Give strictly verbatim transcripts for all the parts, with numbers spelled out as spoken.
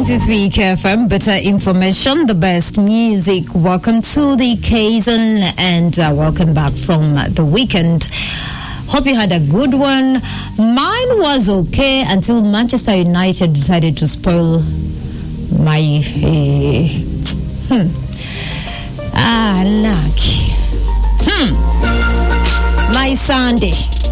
ninety-three K F M, better information, the best music. Welcome to the K-Zone and uh, welcome back from uh, the weekend. Hope you had a good one. Mine was okay until Manchester United decided to spoil my uh, hmm. ah lucky hmm my Sunday.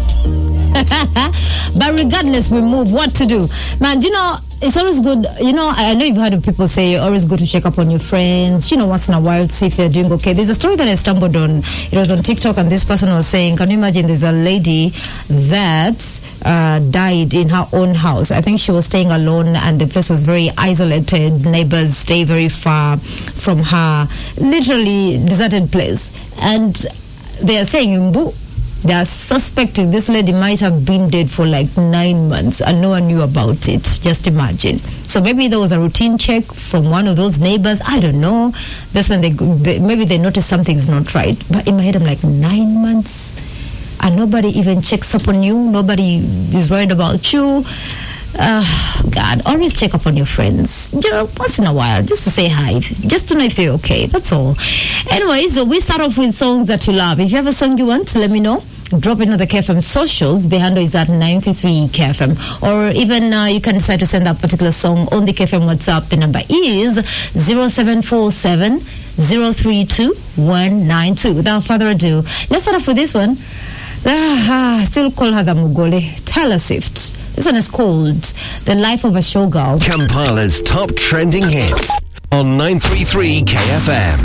But regardless, we move. What to do, man? You know, it's always good. You know, I know you've heard of people say always good to check up on your friends. You know, once in a while, see if they're doing okay. There's a story that I stumbled on. It was on TikTok, and this person was saying, "Can you imagine? There's a lady that uh, died in her own house. I think she was staying alone, and the place was very isolated. Neighbors stay very far from her. Literally deserted place, and they are saying, Mbu, they are suspecting this lady might have been dead for like nine months and no one knew about it. Just imagine. So maybe there was a routine check from one of those neighbors. I don't know. That's when they, they maybe they noticed something's not right. But in my head, I'm like, nine months and nobody even checks up on you. Nobody is worried about you. Uh, God, always check up on your friends. Just once in a while, just to say hi, just to know if they're okay. That's all. Anyways, so we start off with songs that you love. If you have a song you want, let me know. Drop it on the K F M socials. The handle is at ninety-three K F M. Or even uh, you can decide to send that particular song on the K F M WhatsApp. The number is zero seven four seven zero three two one nine two. Without further ado, let's start off with this one. Ah, still call her the Mugole. Taylor Swift. This one is called The Life of a Showgirl. Kampala's top trending hits on nine three three K F M.